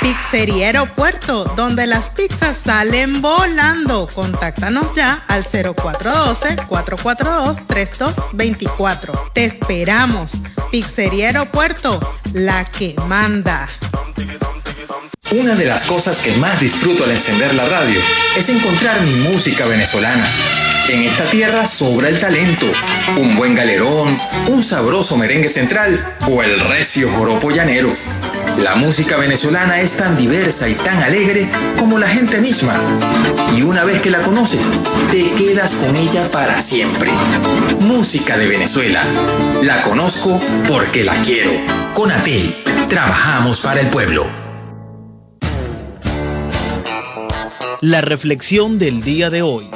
Pizzería Aeropuerto, donde las pizzas salen volando. Contáctanos ya al 0412-442-3224. Te esperamos. Pizzería Aeropuerto, la que manda. Una de las cosas que más disfruto al encender la radio es encontrar mi música venezolana. En esta tierra sobra el talento, un buen galerón, un sabroso merengue central o el recio joropo llanero. La música venezolana es tan diversa y tan alegre como la gente misma. Y una vez que la conoces, te quedas con ella para siempre. Música de Venezuela. La conozco porque la quiero. Conatel, trabajamos para el pueblo. La reflexión del día de hoy.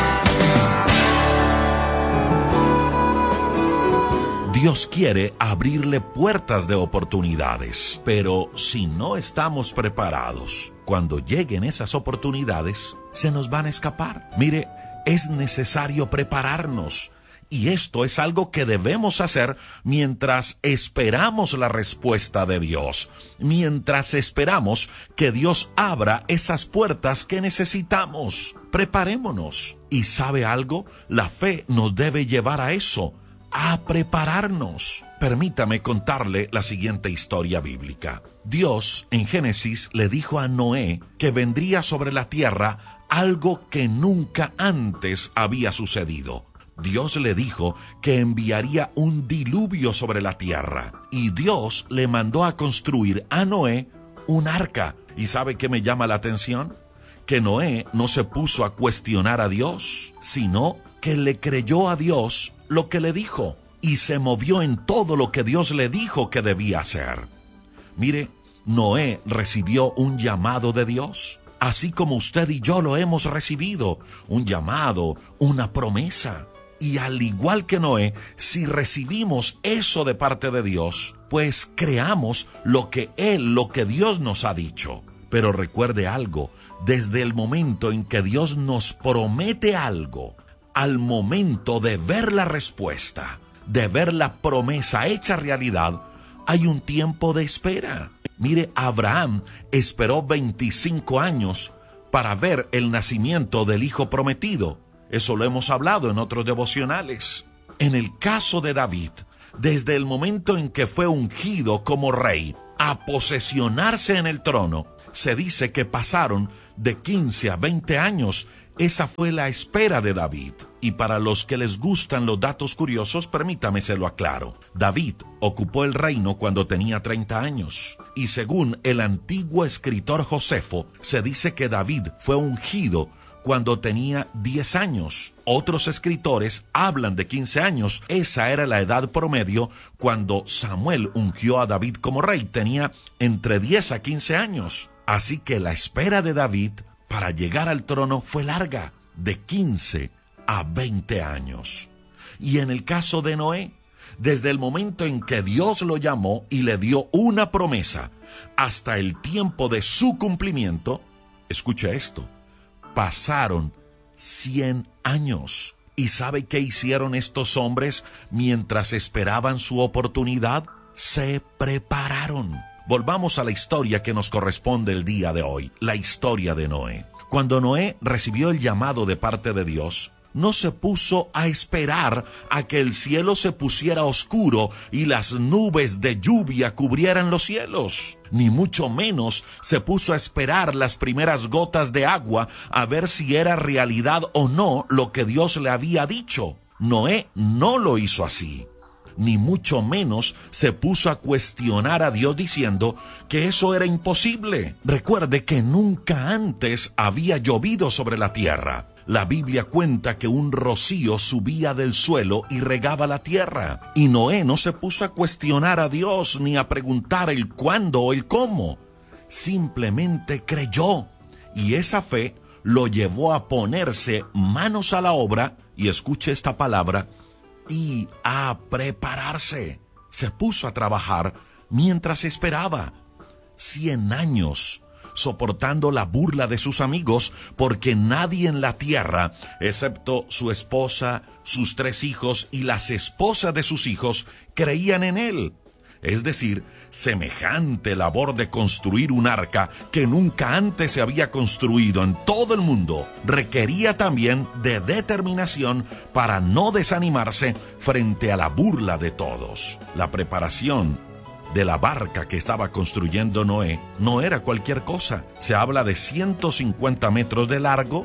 Dios quiere abrirle puertas de oportunidades, pero si no estamos preparados, cuando lleguen esas oportunidades, se nos van a escapar. Mire, es necesario prepararnos. Y esto es algo que debemos hacer mientras esperamos la respuesta de Dios, mientras esperamos que Dios abra esas puertas que necesitamos. Preparémonos. ¿Y sabe algo? La fe nos debe llevar a eso, a prepararnos. Permítame contarle la siguiente historia bíblica. Dios en Génesis le dijo a Noé que vendría sobre la tierra algo que nunca antes había sucedido. Dios le dijo que enviaría un diluvio sobre la tierra y Dios le mandó a construir a Noé un arca. ¿Y sabe qué me llama la atención? Que Noé no se puso a cuestionar a Dios, sino que le creyó a Dios lo que le dijo y se movió en todo lo que Dios le dijo que debía hacer. Mire, Noé recibió un llamado de Dios, así como usted y yo lo hemos recibido, un llamado, una promesa. Y al igual que Noé, si recibimos eso de parte de Dios, pues creamos lo que Dios nos ha dicho. Pero recuerde algo, desde el momento en que Dios nos promete algo, al momento de ver la respuesta, de ver la promesa hecha realidad, hay un tiempo de espera. Mire, Abraham esperó 25 años para ver el nacimiento del hijo prometido. Eso lo hemos hablado en otros devocionales. En el caso de David, desde el momento en que fue ungido como rey a posesionarse en el trono, se dice que pasaron de 15 a 20 años. Esa fue la espera de David. Y para los que les gustan los datos curiosos, permítame se lo aclaro. David ocupó el reino cuando tenía 30 años. Y según el antiguo escritor Josefo, se dice que David fue ungido cuando tenía 10 años. Otros escritores hablan de 15 años. Esa era la edad promedio cuando Samuel ungió a David como rey. Tenía entre 10 a 15 años. Así que la espera de David para llegar al trono fue larga, de 15 a 20 años. Y en el caso de Noé, desde el momento en que Dios lo llamó y le dio una promesa, hasta el tiempo de su cumplimiento, escuche esto, pasaron 100 años. ¿Y sabe qué hicieron estos hombres mientras esperaban su oportunidad? Se prepararon. Volvamos a la historia que nos corresponde el día de hoy, la historia de Noé. Cuando Noé recibió el llamado de parte de Dios, no se puso a esperar a que el cielo se pusiera oscuro y las nubes de lluvia cubrieran los cielos. Ni mucho menos se puso a esperar las primeras gotas de agua a ver si era realidad o no lo que Dios le había dicho. Noé no lo hizo así. Ni mucho menos se puso a cuestionar a Dios diciendo que eso era imposible. Recuerde que nunca antes había llovido sobre la tierra. La Biblia cuenta que un rocío subía del suelo y regaba la tierra. Y Noé no se puso a cuestionar a Dios ni a preguntar el cuándo o el cómo. Simplemente creyó. Y esa fe lo llevó a ponerse manos a la obra, y escuche esta palabra, y a prepararse. Se puso a trabajar mientras esperaba. 100 años soportando la burla de sus amigos, porque nadie en la tierra, excepto su esposa, sus 3 hijos y las esposas de sus hijos, creían en él. es decir, semejante labor de construir un arca que nunca antes se había construido en todo el mundo, requería también de determinación para no desanimarse frente a la burla de todos. La preparación de la barca que estaba construyendo Noé no era cualquier cosa. Se habla de 150 metros de largo,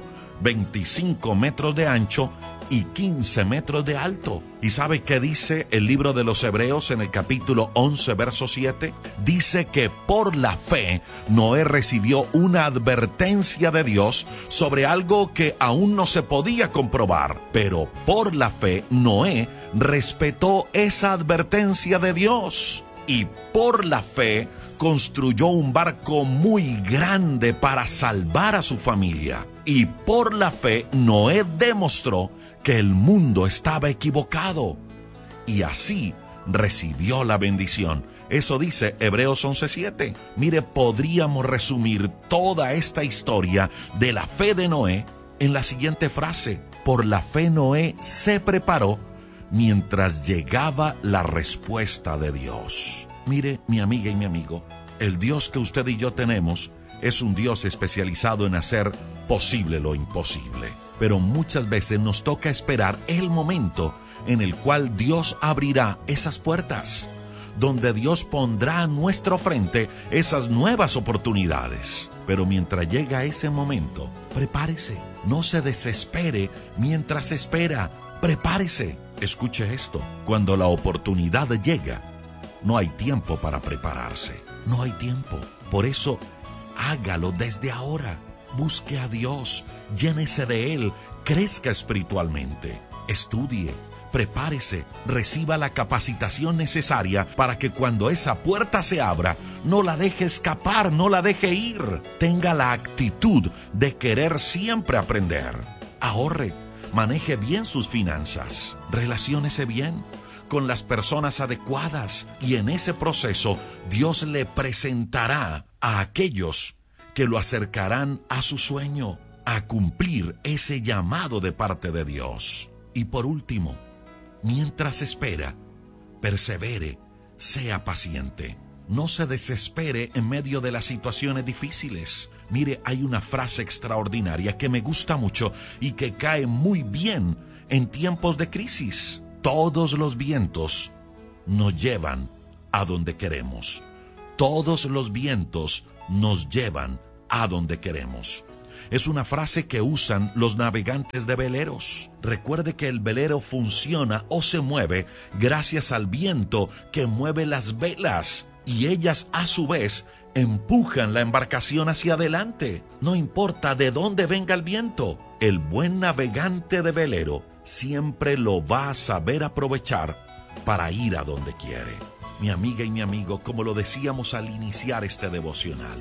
25 metros de ancho y 15 metros de alto. ¿Y sabe qué dice el libro de los Hebreos en el capítulo 11, verso 7? Dice que por la fe Noé recibió una advertencia de Dios sobre algo que aún no se podía comprobar, pero por la fe Noé respetó esa advertencia de Dios y por la fe construyó un barco muy grande para salvar a su familia. Y por la fe Noé demostró que el mundo estaba equivocado y así recibió la bendición. Eso dice Hebreos 11:7. Mire, podríamos resumir toda esta historia de la fe de Noé en la siguiente frase: por la fe Noé se preparó mientras llegaba la respuesta de Dios. Mire, mi amiga y mi amigo, el Dios que usted y yo tenemos es un Dios especializado en hacer posible lo imposible. Pero muchas veces nos toca esperar el momento en el cual Dios abrirá esas puertas, donde Dios pondrá a nuestro frente esas nuevas oportunidades. Pero mientras llega ese momento, prepárese, no se desespere mientras espera, prepárese. Escuche esto, cuando la oportunidad llega, no hay tiempo para prepararse, no hay tiempo. Por eso, hágalo desde ahora. Busque a Dios, llénese de Él, crezca espiritualmente, estudie, prepárese, reciba la capacitación necesaria para que cuando esa puerta se abra, no la deje escapar, no la deje ir. Tenga la actitud de querer siempre aprender. Ahorre, maneje bien sus finanzas, relaciónese bien con las personas adecuadas y en ese proceso Dios le presentará a aquellos que lo acercarán a su sueño, a cumplir ese llamado de parte de Dios. Y por último, mientras espera, persevere, sea paciente. No se desespere en medio de las situaciones difíciles. Mire, hay una frase extraordinaria que me gusta mucho y que cae muy bien en tiempos de crisis. Todos los vientos nos llevan a donde queremos. Todos los vientos nos llevan a donde queremos. Es una frase que usan los navegantes de veleros. Recuerde que el velero funciona o se mueve gracias al viento que mueve las velas y ellas a su vez empujan la embarcación hacia adelante. No importa de dónde venga el viento, el buen navegante de velero siempre lo va a saber aprovechar para ir a donde quiere. Mi amiga y mi amigo, como lo decíamos al iniciar este devocional,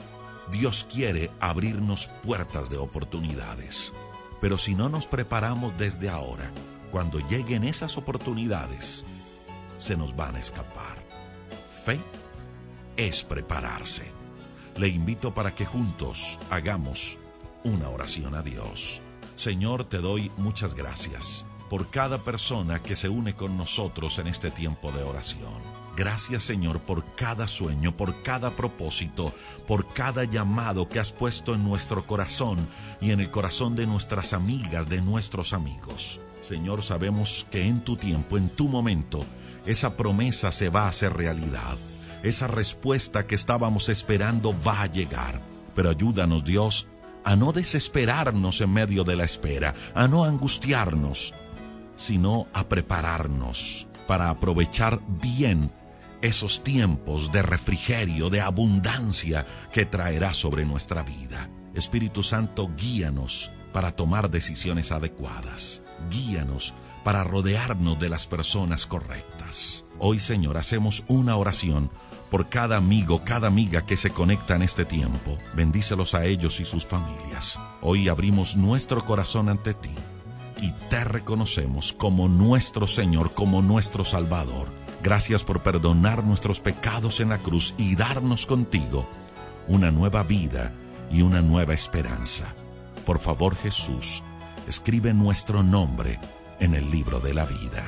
Dios quiere abrirnos puertas de oportunidades. Pero si no nos preparamos desde ahora, cuando lleguen esas oportunidades, se nos van a escapar. Fe es prepararse. Le invito para que juntos hagamos una oración a Dios. Señor, te doy muchas gracias por cada persona que se une con nosotros en este tiempo de oración. Gracias, Señor, por cada sueño, por cada propósito, por cada llamado que has puesto en nuestro corazón y en el corazón de nuestras amigas, de nuestros amigos. Señor, sabemos que en tu tiempo, en tu momento, esa promesa se va a hacer realidad. Esa respuesta que estábamos esperando va a llegar. Pero ayúdanos, Dios, a no desesperarnos en medio de la espera, a no angustiarnos, sino a prepararnos para aprovechar bien esos tiempos de refrigerio, de abundancia que traerá sobre nuestra vida. Espíritu Santo, guíanos para tomar decisiones adecuadas. Guíanos para rodearnos de las personas correctas. Hoy, Señor, hacemos una oración por cada amigo, cada amiga que se conecta en este tiempo. Bendícelos a ellos y sus familias. Hoy abrimos nuestro corazón ante ti y te reconocemos como nuestro Señor, como nuestro Salvador. Gracias por perdonar nuestros pecados en la cruz y darnos contigo una nueva vida y una nueva esperanza. Por favor, Jesús, escribe nuestro nombre en el libro de la vida.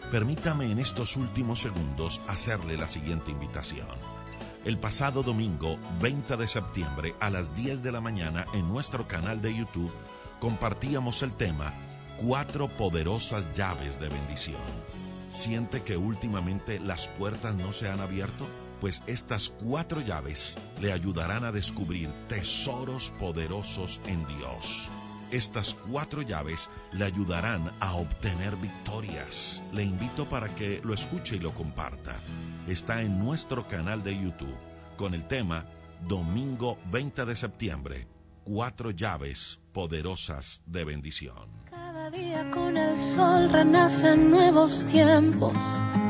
Permítame en estos últimos segundos hacerle la siguiente invitación. El pasado domingo 20 de septiembre a las 10 de la mañana en nuestro canal de YouTube compartíamos el tema 4 poderosas llaves de bendición. ¿Siente que últimamente las puertas no se han abierto? Pues estas 4 llaves le ayudarán a descubrir tesoros poderosos en Dios. Estas 4 llaves le ayudarán a obtener victorias. Le invito para que lo escuche y lo comparta. Está en nuestro canal de YouTube con el tema Domingo 20 de septiembre, 4 llaves poderosas de bendición. Cada día con el sol renacen nuevos tiempos.